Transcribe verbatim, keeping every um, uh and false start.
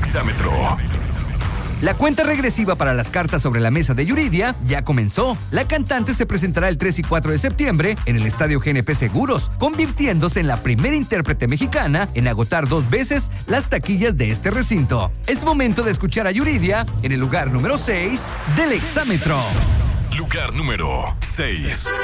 Exámetro. La cuenta regresiva para las cartas sobre la mesa de Yuridia ya comenzó. La cantante se presentará el tres y cuatro de septiembre en el Estadio G N P Seguros, convirtiéndose en la primera intérprete mexicana en agotar dos veces las taquillas de este recinto. Es momento de escuchar a Yuridia en el lugar número seis del Exámetro. Lugar número seis.